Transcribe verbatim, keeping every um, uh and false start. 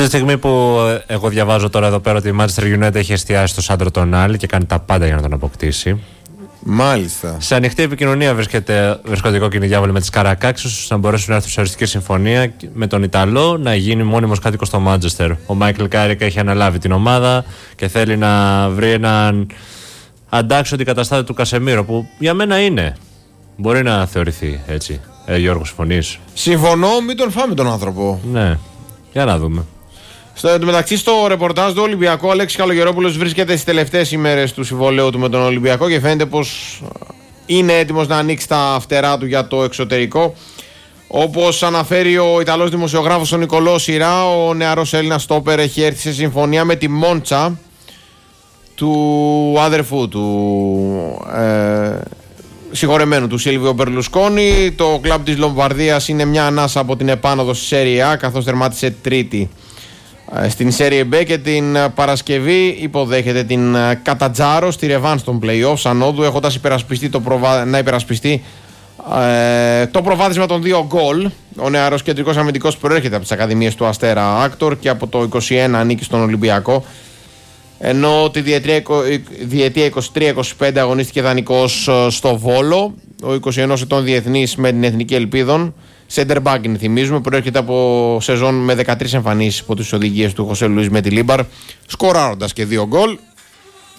Αυτή τη στιγμή που εγώ διαβάζω τώρα εδώ πέρα ότι η Manchester United έχει εστιάσει στο Σάντρο Τονάλι και κάνει τα πάντα για να τον αποκτήσει. Μάλιστα. Σε ανοιχτή επικοινωνία βρίσκεται, βρίσκονται οι κόκκινοι διάβολοι με τις Καρακάξους ώστε να μπορέσουν να έρθουν σε οριστική συμφωνία με τον Ιταλό να γίνει μόνιμος κάτοικος στο Μάντσεστερ. Ο Μάικλ Κάρικα έχει αναλάβει την ομάδα και θέλει να βρει έναν αντάξιο αντικαταστάτη του Κασεμίρο, που για μένα είναι. Μπορεί να θεωρηθεί έτσι. Ε, Γιώργο, συμφωνείς? Συμφωνώ, μην τον φάμε τον άνθρωπο. Ναι, για να δούμε. Στο μεταξύ, στο ρεπορτάζ του Ολυμπιακού, ο Αλέξης Καλογερόπουλος βρίσκεται στις τελευταίες ημέρες του συμβολαίου του με τον Ολυμπιακό και φαίνεται πως είναι έτοιμος να ανοίξει τα φτερά του για το εξωτερικό. Όπως αναφέρει ο Ιταλός δημοσιογράφος ο Νικολό Σιρά, ο νεαρός Έλληνας στόπερ έχει έρθει σε συμφωνία με τη Μόντσα του άδερφου του ε, συγχωρεμένου του Σίλβιο Μπερλουσκόνη. Το κλαμπ της Λομβαρδίας είναι μια ανάσα από την επάνωδο στη Serie A, καθώς τερμάτισε τρίτη στην Serie B και την Παρασκευή υποδέχεται την Κατατζάρο στη ρεβάνς των play-offs ανόδου, έχοντας υπερασπιστεί το προβα... να υπερασπιστεί ε, το προβάδισμα των δύο γκολ. Ο νεαρός κεντρικός αμυντικός προέρχεται από τις ακαδημίες του Αστέρα Άκτορ και από το είκοσι ένα ανήκει στον Ολυμπιακό, ενώ τη διετία είκοσι τρία είκοσι πέντε αγωνίστηκε δανεικός στο Βόλο. Ο είκοσι ένα ετών διεθνής με την Εθνική Ελπίδων, center back είναι, θυμίζουμε, προέρχεται από σεζόν με δεκατρείς εμφανίσεις υπό τις οδηγίες του Χωσέ Λουίς με τη Λίμπαρ, σκοράροντας και δύο γκολ.